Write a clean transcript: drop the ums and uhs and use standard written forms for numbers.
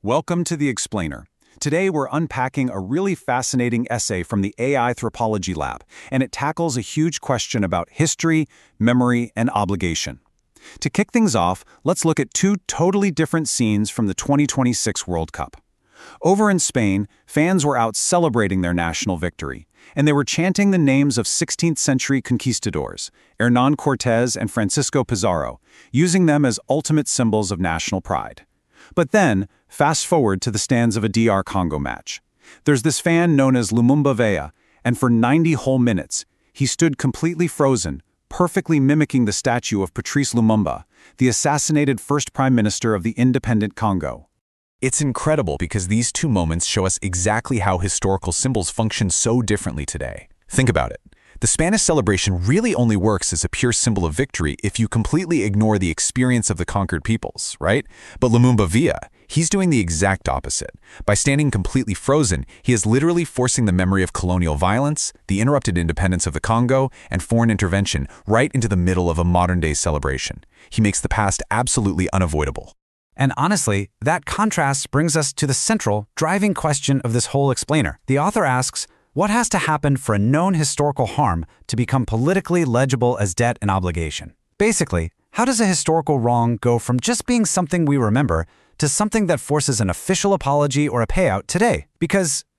Welcome to The Explainer. Today we're unpacking a really fascinating essay from the AI Anthropology Lab, and it tackles a huge question about history, memory, and obligation. To kick things off, let's look at two totally different scenes from the 2026 World Cup. Over in Spain, fans were out celebrating their national victory, and they were chanting the names of 16th-century conquistadors, Hernán Cortés and Francisco Pizarro, using them as ultimate symbols of national pride. But then, fast forward to the stands of a DR Congo match. There's this fan known as Lumumba Vea, and for 90 whole minutes, he stood completely frozen, perfectly mimicking the statue of Patrice Lumumba, the assassinated first prime minister of the independent Congo. It's incredible because these two moments show us exactly how historical symbols function so differently today. Think about it. The Spanish celebration really only works as a pure symbol of victory if you completely ignore the experience of the conquered peoples, right? But Lumumba Vea, he's doing the exact opposite. By standing completely frozen, he is literally forcing the memory of colonial violence, the interrupted independence of the Congo, and foreign intervention right into the middle of a modern-day celebration. He makes the past absolutely unavoidable. And honestly, that contrast brings us to the central, driving question of this whole explainer. The author asks, what has to happen for a known historical harm to become politically legible as debt and obligation? Basically, how does a historical wrong go from just being something we remember to something that forces an official apology or a payout today? Because